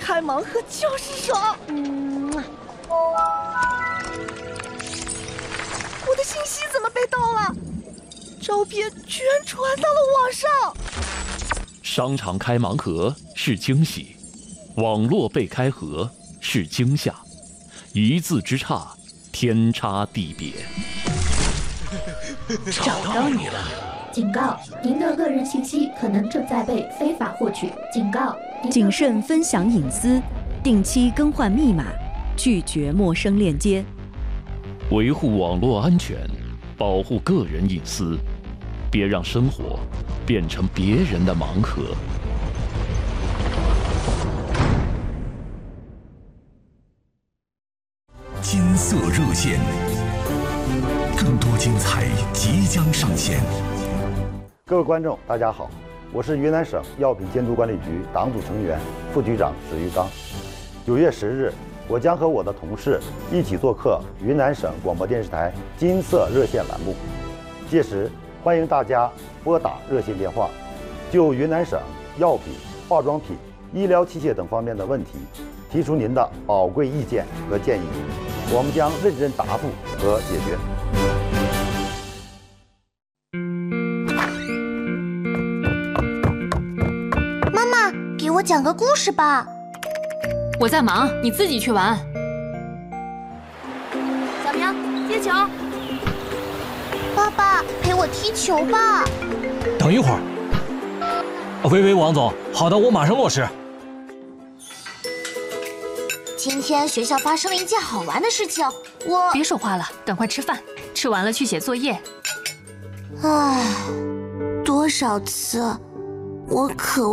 开盲盒就是爽。我的信息怎么被盗了？照片居然传到了网上。 商场开盲盒是惊喜，网络被开盒是惊吓，一字之差，天差地别。 找到你了！ 警告：您的个人信息可能正在被非法获取。警告： 谨慎分享隐私，定期更换密码，拒绝陌生链接。 维护网络安全，保护个人隐私，别让生活变成别人的盲盒。 金色热线，更多精彩即将上线。 各位观众，大家好，我是云南省药品监督管理局党组成员、副局长史玉刚。9月10日，我将和我的同事一起做客云南省广播电视台金色热线栏目。届时，欢迎大家拨打热线电话，就云南省药品、化妆品、医疗器械等方面的问题，提出您的宝贵意见和建议，我们将认真答复和解决。 妈妈，给我讲个故事吧。 我在忙，你自己去玩。 小明，接球。爸爸，陪我踢球吧。 等一会儿。喂，王总，好的，我马上落实。 今天学校发生了一件好玩的事情，我…… 别说话了，赶快吃饭，吃完了去写作业。 唉，多少次，我渴